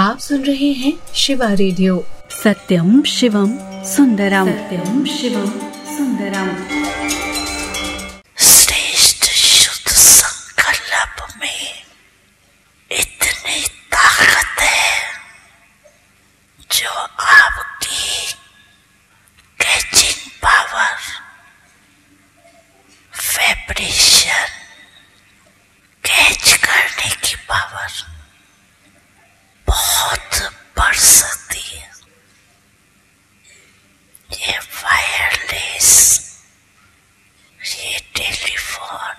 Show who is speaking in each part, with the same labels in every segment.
Speaker 1: आप सुन रहे हैं शिवा रेडियो।
Speaker 2: सत्यम शिवम सुंदरम, सत्यम शिवम सुंदरम।
Speaker 3: श्रेष्ठ शुद्ध संकल्प में इतनी ताकत है जो आपकी कैचिंग पावर, वाइब्रेशन, कैच करने की पावर बहुत बढ़ सकती है। ये वायरलेस, ये टेलीफोन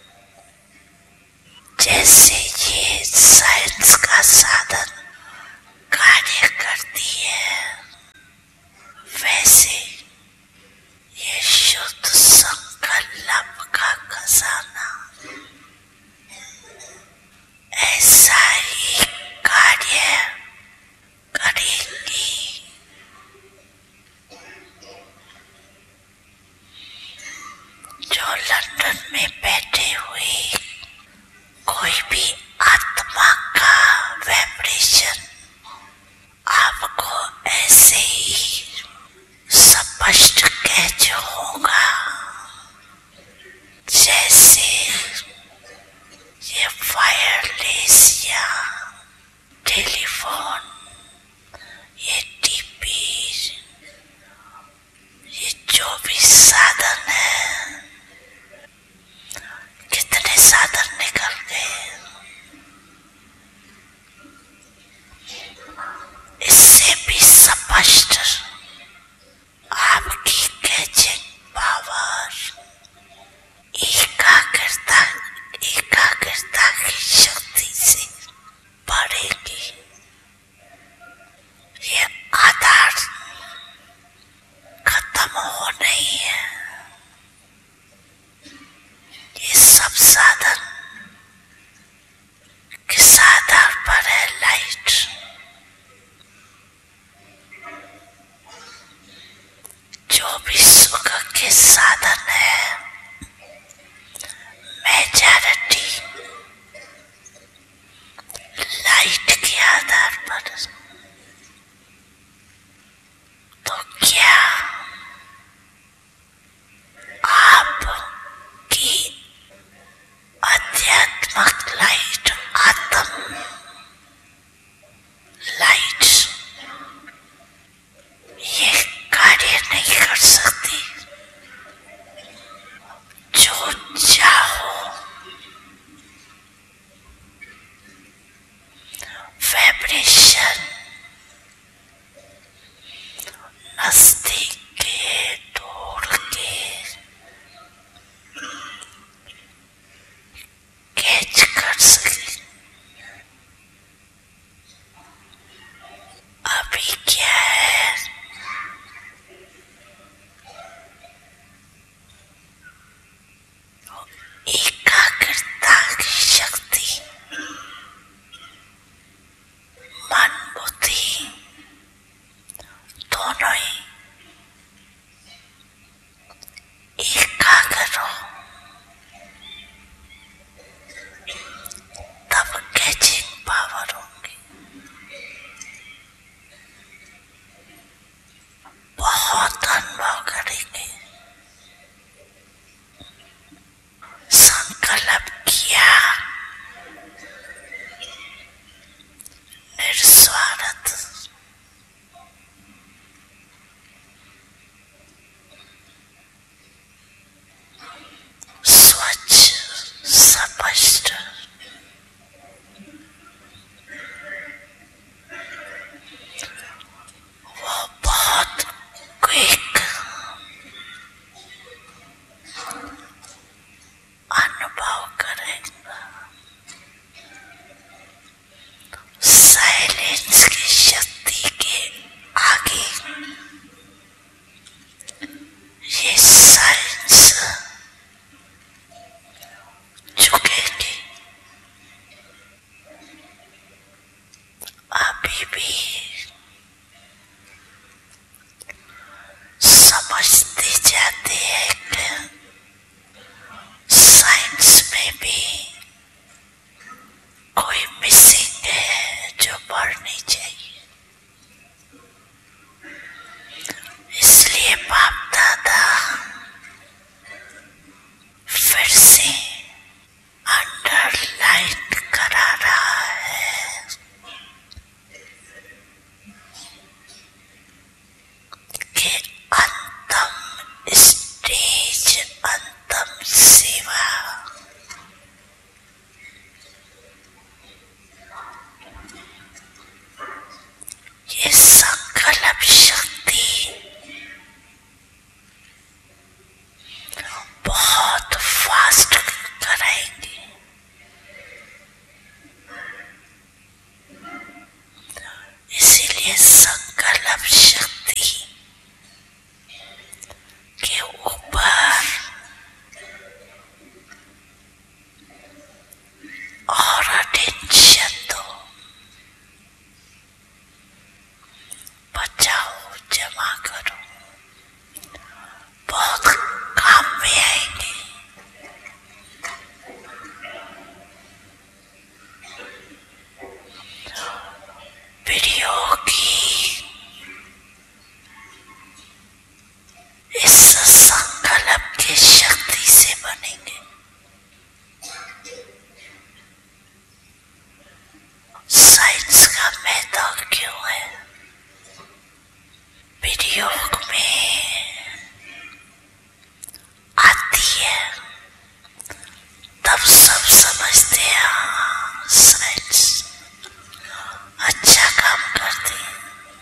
Speaker 3: जैसे ये साइंस का साधन कार्य करती है, वैसे ये शुद्ध संकल्प का खजाना ऐसा ही कार्य करेंगी। जो लंदन में बैठे हुए कोई भी आत्मा का वाइब्रेशन आपको ऐसे ही स्पष्ट कैच होगा जैसे ये वायरलेस या टेलीफोन, ये टीवी, ये जो भी साधन है। कितने साधन निकल गए, इससे भी स्पष्ट आपकी कैचिंग पावर, एकाग्रता की शक्ति से बढ़ेगी। ये आधार खत्म हो नहीं है। ये सब साधन किस आधार पर है? लाइट। जो भी सुख के साधन है, मेजॉरिटी लाइट के आधार पर। तो क्या आपकी आध्यात्मिक लाइट, आत्म लाइट ये कार्य नहीं कर सकती? जो चाहो वाइब्रेशन